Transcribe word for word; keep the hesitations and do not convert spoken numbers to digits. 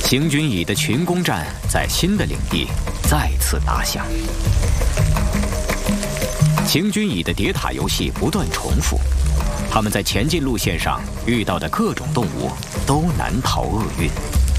行军蚁的群攻战在新的领地再次打响。行军蚁的叠塔游戏不断重复，他们在前进路线上遇到的各种动物都难逃厄运。